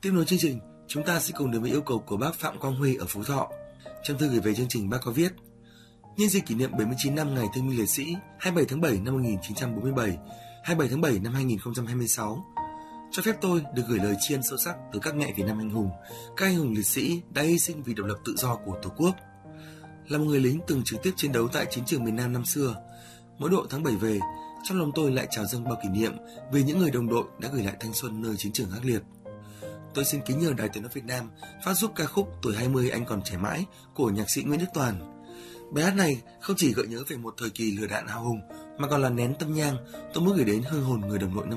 Tiếp nối chương trình, chúng ta sẽ cùng đến với yêu cầu của bác Phạm Quang Huy ở Phú Thọ. Trong thư gửi về chương trình, bác có viết: nhân dịp kỷ niệm 79 năm Ngày Thương binh Liệt sĩ 27 tháng 7 năm 1947, 27 tháng 7 năm 2026, cho phép tôi được gửi lời tri ân sâu sắc tới các mẹ Việt Nam anh hùng, các anh hùng liệt sĩ đã hy sinh vì độc lập tự do của Tổ quốc. Là một người lính từng trực tiếp chiến đấu tại chiến trường miền Nam năm xưa, mỗi độ tháng 7 về, trong lòng tôi lại trào dâng bao kỷ niệm về những người đồng đội đã gửi lại thanh xuân nơi chiến trường ác liệt. Tôi xin kính nhờ Đài Tiếng nói Việt Nam phát giúp ca khúc Tuổi 20 anh còn trẻ mãi của nhạc sĩ Nguyễn Đức Toàn. Bài hát này không chỉ gợi nhớ về một thời kỳ lửa đạn hào hùng mà còn là nén tâm nhang tôi muốn gửi đến hương hồn người đồng đội năm